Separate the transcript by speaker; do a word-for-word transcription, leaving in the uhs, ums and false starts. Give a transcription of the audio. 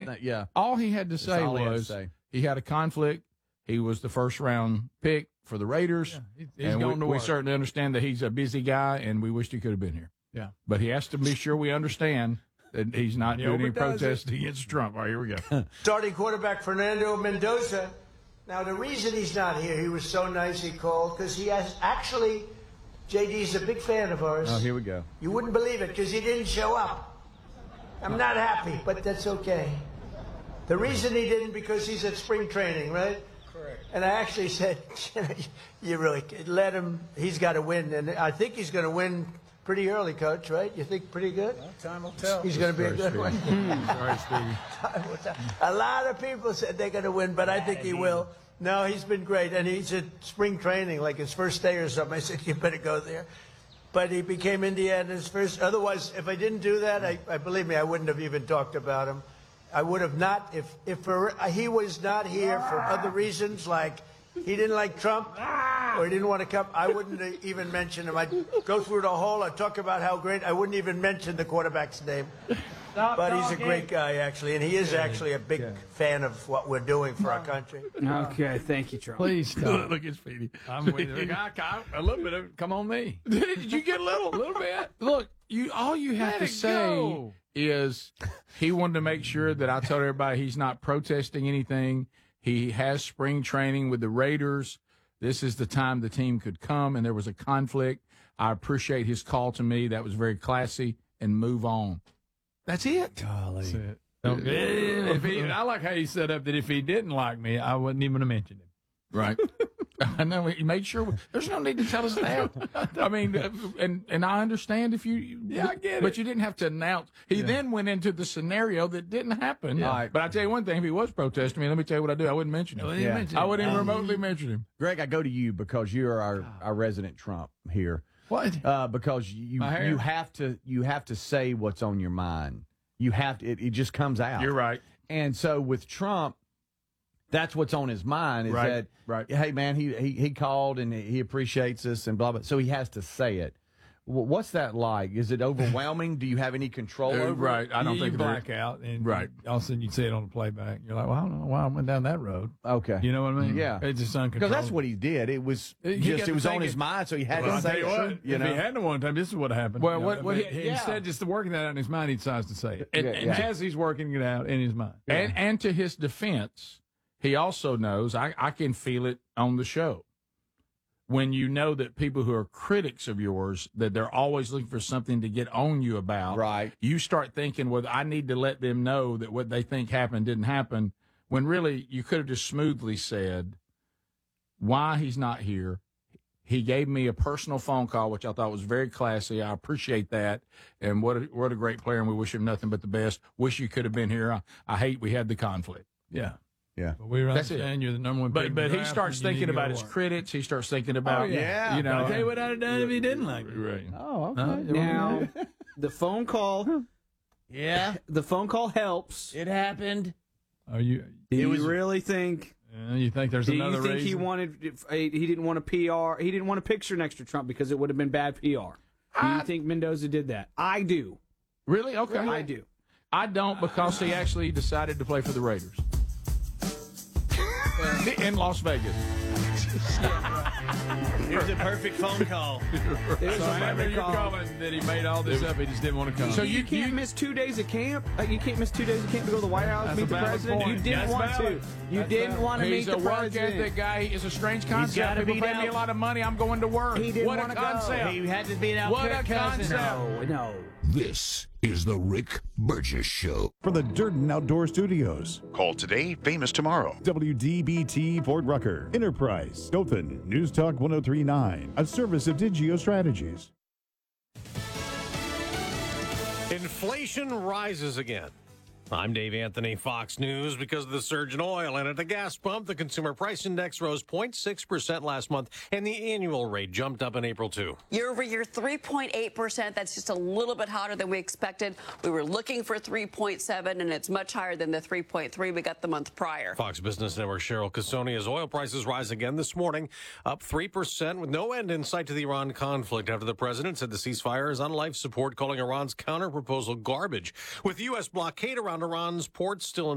Speaker 1: thing. Yeah.
Speaker 2: All he had to
Speaker 1: That's
Speaker 2: say
Speaker 1: all he had to
Speaker 2: was
Speaker 1: say.
Speaker 2: he had a conflict. He was the first round pick for the Raiders.
Speaker 3: Yeah, he- he's
Speaker 2: and we,
Speaker 3: going to
Speaker 2: we
Speaker 3: work.
Speaker 2: certainly understand that he's a busy guy, and we wished he could have been here.
Speaker 3: Yeah.
Speaker 2: But he has to be sure we understand that he's not
Speaker 3: He
Speaker 2: doing any
Speaker 3: overdoes
Speaker 2: protest against Trump. All right, here we go.
Speaker 4: Starting quarterback Fernando Mendoza. Now, the reason he's not here, he was so nice he called, because he has actually, J D's a big fan of ours.
Speaker 1: Oh, here we go.
Speaker 4: You wouldn't believe it, because he didn't show up. I'm not happy, but that's okay. The reason he didn't, because he's at spring training, right? Correct. And I actually said, you really, let him, he's got to win. And I think he's going to win pretty early, Coach, right? You think pretty good?
Speaker 3: Well, time will tell.
Speaker 4: He's going to be a good one.
Speaker 2: Sorry, Stevie.
Speaker 4: A lot of people said they're going to win, but I think he will. No, he's been great, and he's at spring training, like his first day or something. I said, you better go there. But he became Indiana's first. Otherwise, if I didn't do that, I, I believe me, I wouldn't have even talked about him. I would have not, if, if for, he was not here for other reasons, like he didn't like Trump or he didn't want to come, I wouldn't have even mention him. I'd go through the whole, I'd talk about how great, I wouldn't even mention the quarterback's name. Stop but talking. He's a great guy, actually, and he is actually a big fan of what we're doing for our country.
Speaker 5: Okay, thank you, Trump.
Speaker 3: Please stop.
Speaker 2: Look, look at Speedy.
Speaker 3: I'm with you. I, I, a little bit of it. Come on me.
Speaker 2: Did you get a little?
Speaker 3: A little bit.
Speaker 2: Look, you all you have
Speaker 3: Let
Speaker 2: to
Speaker 3: it
Speaker 2: say
Speaker 3: go.
Speaker 2: is he wanted to make sure that I told everybody he's not protesting anything. He has spring training with the Raiders. This is the time the team could come, and there was a conflict. I appreciate his call to me. That was very classy, and move on. That's it.
Speaker 3: Golly. That's it. Don't, if he, I like how you set up that if he didn't like me, I wouldn't even have mentioned him.
Speaker 2: Right. I know. He made sure. There's no need to tell us that. I mean, and and I understand if you.
Speaker 3: Yeah, I get it.
Speaker 2: But you didn't have to announce. He
Speaker 3: Yeah.
Speaker 2: then went into the scenario that didn't happen.
Speaker 1: Yeah. Right.
Speaker 2: But I tell you one thing: if he was protesting me, let me tell you what I do. I wouldn't mention him.
Speaker 3: Well, he didn't
Speaker 1: Yeah.
Speaker 3: mention
Speaker 2: I
Speaker 3: him.
Speaker 2: wouldn't even
Speaker 3: Um,
Speaker 2: remotely mention him.
Speaker 1: Greg, I go to you because you are our, our resident Trump here.
Speaker 3: What?
Speaker 1: Uh, because you
Speaker 3: My hair.
Speaker 1: you have to you have to say what's on your mind. You have to. It, it just comes out.
Speaker 2: You're right.
Speaker 1: And so with Trump, that's what's on his mind is
Speaker 2: Right,
Speaker 1: that,
Speaker 2: right.
Speaker 1: hey, man, he, he he called and he appreciates us and blah, blah. So he has to say it. Wh- What's that like? Is it overwhelming? Do you have any control
Speaker 2: Uh,
Speaker 1: over it?
Speaker 2: right. I don't
Speaker 3: you,
Speaker 2: think
Speaker 3: you
Speaker 2: there-
Speaker 3: black out, and
Speaker 2: Right.
Speaker 3: all of a sudden you see it on the playback. You're like, well, I don't know why I went down that road.
Speaker 1: Okay.
Speaker 3: You know what I mean?
Speaker 1: Yeah.
Speaker 3: It's just uncontrollable.
Speaker 1: Because that's what he did. It was
Speaker 3: He
Speaker 1: just
Speaker 3: got
Speaker 1: it was on
Speaker 3: thinking-
Speaker 1: his mind, so he had
Speaker 3: Well,
Speaker 1: to
Speaker 3: I'll
Speaker 1: say
Speaker 3: tell you
Speaker 1: it.
Speaker 3: what,
Speaker 1: You
Speaker 3: if
Speaker 1: know?
Speaker 3: he hadn't one time, this is what happened.
Speaker 2: Well,
Speaker 3: You
Speaker 2: what-
Speaker 3: know,
Speaker 2: what
Speaker 3: but
Speaker 2: he-
Speaker 3: he-
Speaker 1: yeah.
Speaker 3: instead just working that out in his mind, he decides to say it. And,
Speaker 2: Yeah,
Speaker 3: and
Speaker 1: yeah.
Speaker 3: as he's working it out in his mind.
Speaker 2: And and to his defense, he also knows I, I can feel it on the show. When you know that people who are critics of yours, that they're always looking for something to get on you about,
Speaker 1: Right.
Speaker 2: you start thinking, well, I need to let them know that what they think happened didn't happen, when really you could have just smoothly said why he's not here. He gave me a personal phone call, which I thought was very classy. I appreciate that. And what a, what a great player, and we wish him nothing but the best. Wish you could have been here. I, I hate we had the conflict.
Speaker 3: Yeah.
Speaker 1: Yeah.
Speaker 3: But we
Speaker 2: That's it.
Speaker 3: understand you're the number one pick
Speaker 2: But
Speaker 3: in
Speaker 2: but
Speaker 3: the
Speaker 2: he
Speaker 3: draft,
Speaker 2: starts
Speaker 3: and you need
Speaker 2: thinking
Speaker 3: to go
Speaker 2: about
Speaker 3: to
Speaker 2: his
Speaker 3: work.
Speaker 2: critics. He starts thinking about,
Speaker 3: Oh, yeah.
Speaker 2: you know.
Speaker 3: I'll tell you what I'd have done if he didn't like me.
Speaker 2: Right.
Speaker 1: Oh, okay.
Speaker 3: Huh?
Speaker 5: Now, the phone call,
Speaker 1: Yeah.
Speaker 5: the phone call helps.
Speaker 1: It happened.
Speaker 3: Are you?
Speaker 5: Do you
Speaker 1: was-
Speaker 5: really think?
Speaker 3: Uh, you think there's
Speaker 5: Do
Speaker 3: another
Speaker 5: you think
Speaker 3: reason?
Speaker 5: he wanted? if, uh, He didn't want a P R. He didn't want a picture next to Trump because it would have been bad P R. Do you
Speaker 2: I-
Speaker 5: think Mendoza did that? I do.
Speaker 2: Really? Okay.
Speaker 5: I do.
Speaker 2: I don't, because he actually decided to play for the Raiders in Las Vegas.
Speaker 6: It was a perfect phone call.
Speaker 5: It was
Speaker 3: So
Speaker 5: a
Speaker 3: after
Speaker 5: perfect
Speaker 3: you
Speaker 5: call.
Speaker 3: comment that he made all this up, he just didn't want to come.
Speaker 2: So
Speaker 5: You,
Speaker 2: you-
Speaker 5: can't
Speaker 2: you-
Speaker 5: miss two days of camp. Uh, you can't miss two days of camp to go to the White House,
Speaker 3: That's
Speaker 5: meet
Speaker 3: a
Speaker 5: the
Speaker 3: valid
Speaker 5: president.
Speaker 3: point.
Speaker 5: You didn't
Speaker 3: That's
Speaker 5: want
Speaker 3: valid.
Speaker 5: to. You
Speaker 3: That's
Speaker 5: didn't
Speaker 3: valid.
Speaker 5: want to meet
Speaker 2: He's
Speaker 5: the
Speaker 2: a work
Speaker 5: president.
Speaker 2: ethic guy. It's a strange concept.
Speaker 6: gotta
Speaker 2: People
Speaker 6: be
Speaker 2: pay
Speaker 6: down.
Speaker 2: me a lot of money. I'm going to work.
Speaker 5: He didn't
Speaker 2: what a
Speaker 5: wanna go.
Speaker 2: concept.
Speaker 6: He had to be an
Speaker 2: What a
Speaker 6: outfit cousin.
Speaker 2: concept.
Speaker 5: No, no.
Speaker 7: This is the Rick Burgess Show.
Speaker 8: For the Durden Outdoor Studios.
Speaker 9: Call today, famous tomorrow.
Speaker 8: W D B T Fort Rucker. Enterprise. Dothan. News Talk one oh three point nine. A service of Digio Strategies.
Speaker 6: Inflation rises again. I'm Dave Anthony, Fox News. Because of the surge in oil and at the gas pump, the consumer price index rose zero point six percent last month, and the annual rate jumped up in April, too.
Speaker 10: Year over year, three point eight percent. That's just a little bit hotter than we expected. We were looking for three point seven, and it's much higher than the three point three we got the month prior.
Speaker 6: Fox Business Network Cheryl Casoni, as oil prices rise again this morning, up three percent with no end in sight to the Iran conflict after the president said the ceasefire is on life support, calling Iran's counter-proposal garbage. With the U S blockade around Iran's ports still in